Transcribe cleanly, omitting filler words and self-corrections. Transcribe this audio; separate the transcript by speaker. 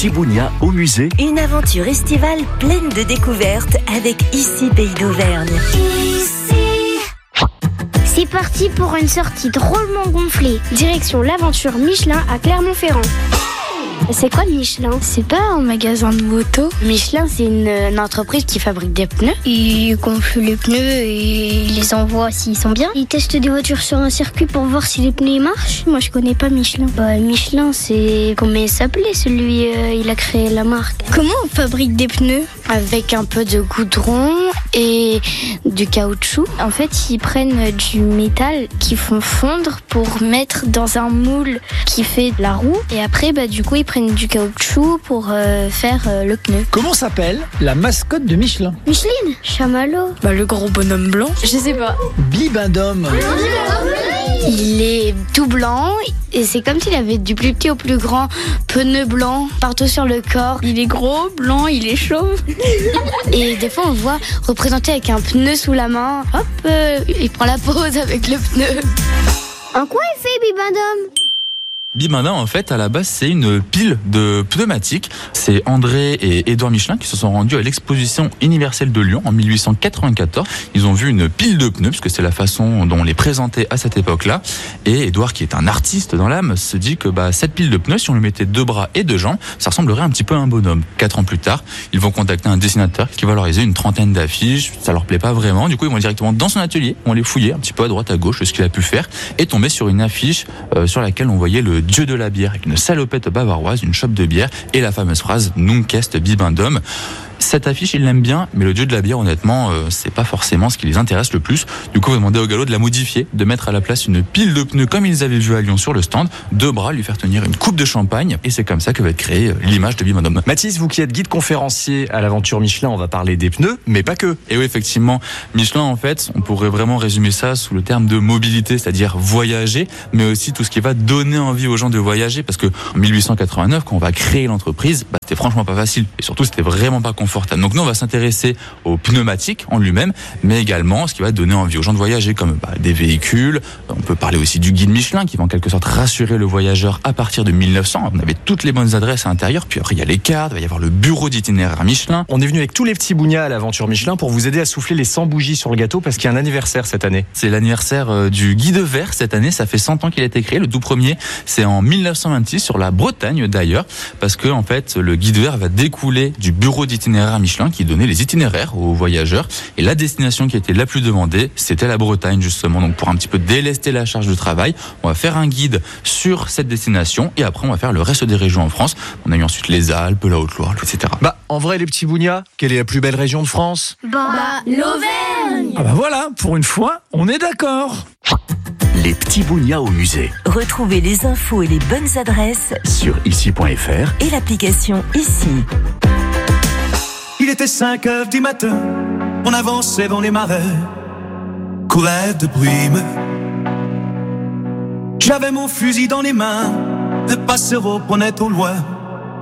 Speaker 1: petits bougnats au musée.
Speaker 2: Une aventure estivale pleine de découvertes avec Ici Pays d'Auvergne.
Speaker 3: C'est parti pour une sortie drôlement gonflée. Direction l'aventure Michelin à Clermont-Ferrand. C'est quoi Michelin?
Speaker 4: C'est pas un magasin de moto.
Speaker 3: Michelin, c'est une entreprise qui fabrique des pneus.
Speaker 4: Ils gonflent les pneus et ils les envoient s'ils sont bien.
Speaker 3: Ils testent des voitures sur un circuit pour voir si les pneus marchent.
Speaker 4: Moi, je connais pas Michelin.
Speaker 3: Michelin, c'est... Comment il s'appelait celui il a créé la marque?
Speaker 4: Comment on fabrique des pneus?
Speaker 3: Avec un peu de goudron et du caoutchouc.
Speaker 4: En fait, ils prennent du métal qu'ils font fondre pour mettre dans un moule qui fait la roue. Et après, du coup, ils prennent du caoutchouc pour faire le pneu.
Speaker 5: Comment s'appelle la mascotte de Michelin?
Speaker 3: Micheline? Chamallow?
Speaker 4: Le gros bonhomme blanc. Je sais pas.
Speaker 5: Bibendum.
Speaker 3: Il est tout blanc et c'est comme s'il avait du plus petit au plus grand pneu blanc partout sur le corps.
Speaker 4: Il est gros, blanc, il est chauve.
Speaker 3: Et des fois on le voit représenté avec un pneu sous la main. Hop, il prend la pose avec le pneu. En quoi il fait Bibendum?
Speaker 6: Bibendum, en fait, à la base, c'est une pile de pneumatiques. C'est André et Édouard Michelin qui se sont rendus à l'exposition universelle de Lyon en 1894. Ils ont vu une pile de pneus, puisque c'est la façon dont on les présentait à cette époque-là. Et Édouard, qui est un artiste dans l'âme, se dit que cette pile de pneus, si on lui mettait 2 bras et 2 jambes, ça ressemblerait un petit peu à un bonhomme. 4 ans plus tard, ils vont contacter un dessinateur qui va leur réaliser une 30aine d'affiches. Ça leur plaît pas vraiment. Du coup, ils vont directement dans son atelier. On les fouiller un petit peu à droite, à gauche, ce qu'il a pu faire, et tomber sur une affiche sur laquelle on voyait le dieu de la bière avec une salopette bavaroise, une chope de bière et la fameuse phrase Nunc est Bibendum. Cette affiche, ils l'aiment bien, mais le dieu de la bière, honnêtement, c'est pas forcément ce qui les intéresse le plus. Du coup, on va demander au galop de la modifier, de mettre à la place une pile de pneus comme ils avaient vu à Lyon sur le stand, 2 bras, lui faire tenir une coupe de champagne, et c'est comme ça que va être créée l'image de Bibendum.
Speaker 1: Mathis, vous qui êtes guide conférencier à l'aventure Michelin, on va parler des pneus, mais pas que.
Speaker 6: Et oui, effectivement, Michelin, en fait, on pourrait vraiment résumer ça sous le terme de mobilité, c'est-à-dire voyager, mais aussi tout ce qui va donner envie aux gens de voyager, parce que en 1889, quand on va créer l'entreprise, c'était franchement pas facile, et surtout, c'était vraiment pas confortable. Donc nous, on va s'intéresser aux pneumatiques en lui-même, mais également ce qui va donner envie aux gens de voyager, comme des véhicules. On peut parler aussi du guide Michelin, qui va en quelque sorte rassurer le voyageur à partir de 1900. On avait toutes les bonnes adresses à l'intérieur, puis après il y a les cartes, il va y avoir le bureau d'itinéraire Michelin.
Speaker 1: On est venu avec tous les petits bougnats à l'aventure Michelin pour vous aider à souffler les 100 bougies sur le gâteau, parce qu'il y a un anniversaire cette année.
Speaker 6: C'est l'anniversaire du guide vert cette année, ça fait 100 ans qu'il a été créé. Le tout premier, c'est en 1926 sur la Bretagne d'ailleurs, parce que en fait le guide vert va découler du bureau d'itinéraire Michelin qui donnait les itinéraires aux voyageurs, et la destination qui était la plus demandée, c'était la Bretagne justement. Donc pour un petit peu délester la charge de travail, on va faire un guide sur cette destination, et après on va faire le reste des régions en France. On a eu ensuite les Alpes, la Haute-Loire, etc.
Speaker 1: En vrai, les petits bougnats, quelle est la plus belle région de France?
Speaker 3: L'Auvergne.
Speaker 5: Voilà, pour une fois, on est d'accord.
Speaker 1: Les petits bougnats au musée.
Speaker 2: Retrouvez les infos et les bonnes adresses
Speaker 1: Sur ici.fr.
Speaker 2: et l'application Ici.
Speaker 7: Il était 5 heures du matin, on avançait dans les marais, courait de brume. J'avais mon fusil dans les mains, le passereau prenait au loin